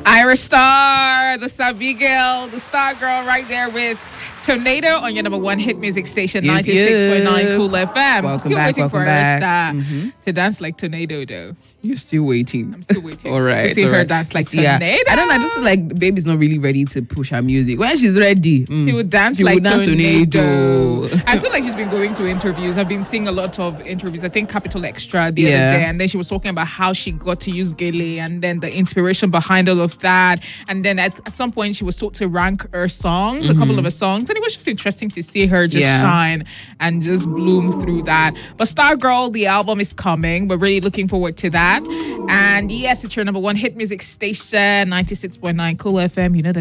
Ira Star, the Sabi girl, the star girl right there with Tornado on your number one hit music station, 96.9 Cool FM. Welcome Still back, waiting for welcome Ira back. Star to dance like Tornado, though. You're still waiting. I'm still waiting. All right. To see her dance like Yeah. Tornado. I don't know. I just feel like the baby's not really ready to push her music. When she's ready, She would dance like Tornado. I feel like she's been going to interviews. I've been seeing a lot of interviews. I think Capital Extra the other day. And then she was talking about how she got to use Gele and then the inspiration behind all of that. And then at some point, she was taught to rank her songs, a couple of her songs. And it was just interesting to see her just shine and just bloom through that. But Star Girl, the album is coming. We're really looking forward to that. And yes, it's your number one hit music station, 96.9 Cool FM. You know that.